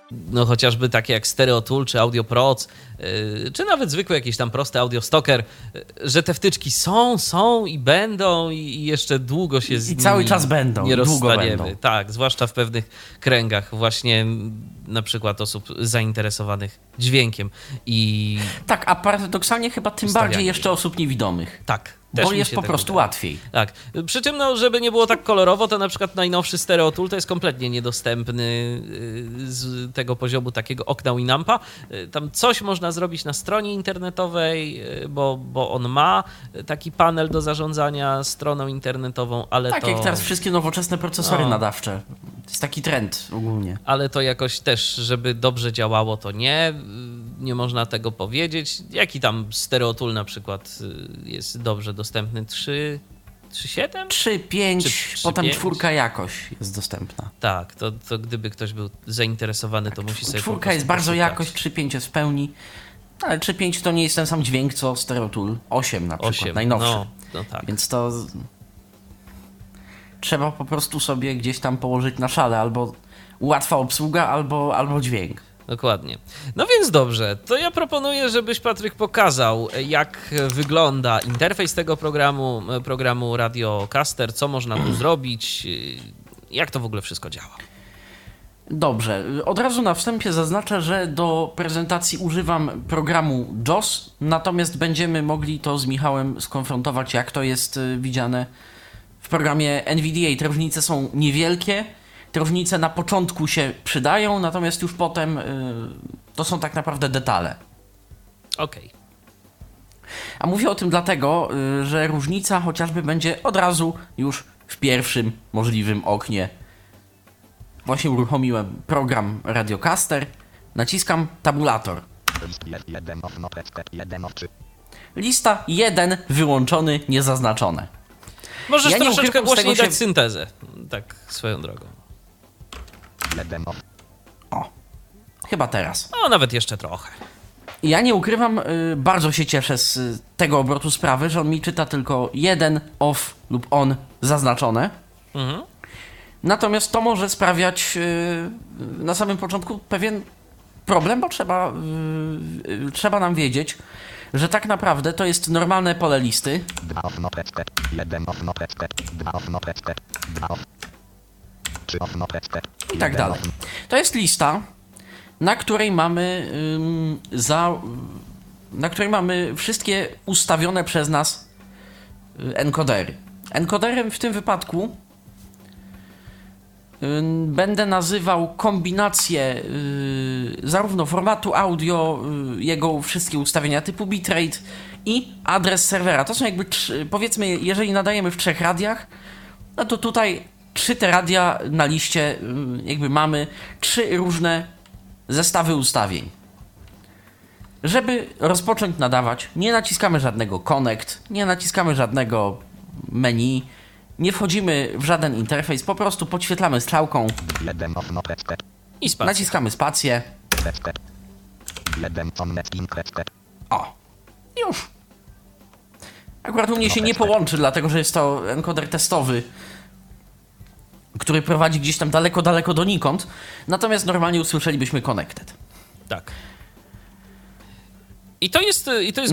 no chociażby takie jak Stereo Tool, czy Audio Proc, czy nawet zwykły jakiś tam prosty Audio Stocker, że te wtyczki są i będą i jeszcze długo się z nimi cały czas będą, nie długo rozstaniemy. będą. Tak, zwłaszcza w pewnych kręgach właśnie na przykład osób zainteresowanych dźwiękiem i Tak, a paradoksalnie chyba tym Ustawianie. bardziej jeszcze osób niewidomych. tak. Też Bo mi jest się po tak prostu wydaje. łatwiej. Tak. Przy czym, no, żeby nie było tak kolorowo, to na przykład najnowszy Stereo Tool to jest kompletnie niedostępny z tego poziomu takiego okna Winampa. Tam coś można zrobić na stronie internetowej, bo on ma taki panel do zarządzania stroną internetową, ale Tak, to... jak teraz wszystkie nowoczesne procesory nadawcze. To jest taki trend ogólnie. Ale to jakoś też, żeby dobrze działało, to nie można tego powiedzieć. Jaki tam Stereo Tool na przykład jest dobrze dostępny? 3.7? 3.5, Czy potem 3.5? 4 jakoś jest dostępna. Tak, to gdyby ktoś był zainteresowany, to musi sobie po 4 prostu jest bardzo poszukać. jakość, 3.5 jest w pełni. Ale 3.5 to nie jest ten sam dźwięk co Stereo Tool. 8 na przykład, 8, najnowszy. no tak. Więc to trzeba po prostu sobie gdzieś tam położyć na szale, albo łatwa obsługa, albo dźwięk. Dokładnie. No więc dobrze, to ja proponuję, żebyś Patryk pokazał, jak wygląda interfejs tego programu Radiocaster, co można tu zrobić, jak to w ogóle wszystko działa. Dobrze, od razu na wstępie zaznaczę, że do prezentacji używam programu JAWS, natomiast będziemy mogli to z Michałem skonfrontować, jak to jest widziane w programie NVDA. Te różnice są niewielkie, te różnice na początku się przydają, natomiast już potem to są tak naprawdę detale. Okej. A mówię o tym dlatego, że różnica chociażby będzie od razu już w pierwszym możliwym oknie. Właśnie uruchomiłem program Radiocaster, naciskam tabulator. Lista 1 wyłączony, niezaznaczone. Możesz Ja nie troszeczkę ukrywam, z głośniej tego dać się- syntezę, tak swoją drogą. O, chyba teraz. No, nawet jeszcze trochę. Ja nie ukrywam, bardzo się cieszę z tego obrotu sprawy, że on mi czyta tylko 1 off lub on zaznaczone. Mhm. Natomiast to może sprawiać na samym początku pewien problem, bo trzeba nam wiedzieć, że tak naprawdę to jest normalne pole listy. I tak dalej. To jest lista, na której mamy wszystkie ustawione przez nas encodery. Encoderem w tym wypadku będę nazywał kombinację zarówno formatu audio, jego wszystkie ustawienia typu bitrate i adres serwera. To są jakby powiedzmy, jeżeli nadajemy w 3 radiach, no to tutaj 3 te radia na liście jakby mamy 3 różne zestawy ustawień. Żeby rozpocząć nadawać, nie naciskamy żadnego connect, nie naciskamy żadnego menu, nie wchodzimy w żaden interfejs, po prostu podświetlamy strzałką, I spacja. naciskamy spację. O, już. Akurat u mnie się nie połączy, dlatego że jest to encoder testowy, który prowadzi gdzieś tam daleko, daleko donikąd. Natomiast normalnie usłyszelibyśmy connected. Tak. I to jest